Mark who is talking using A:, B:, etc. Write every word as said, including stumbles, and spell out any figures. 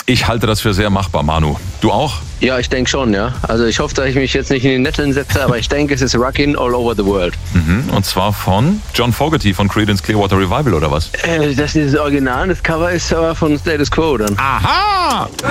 A: Ich halte das für sehr machbar, Manu. Du auch?
B: Ja, ich denke schon, ja. Also ich hoffe, dass ich mich jetzt nicht in die Netteln setze, aber ich denke, es ist Rockin' All Over the World.
A: Mhm. Und zwar von John Fogerty von Creedence Clearwater Revival, oder was?
B: Äh, das ist das Original, das Cover ist aber von Status Quo dann.
A: Aha!